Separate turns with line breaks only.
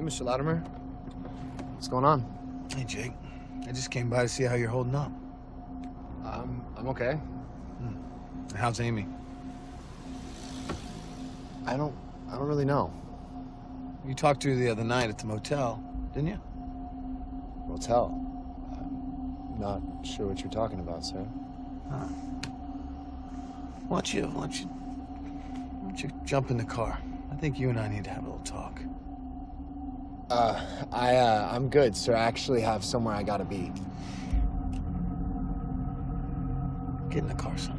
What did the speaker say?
Mr. Latimer. What's going on?
Hey, Jake. I just came by to see how you're holding up.
I'm okay.
How's Amy?
I don't really know.
You talked to her the other night at the motel, didn't you?
Motel. I'm not sure what you're talking about, sir.
Huh. Why don't you jump in the car? I think you and I need to have a little talk.
I'm good, sir. I actually have somewhere I gotta be.
Get in the car, son.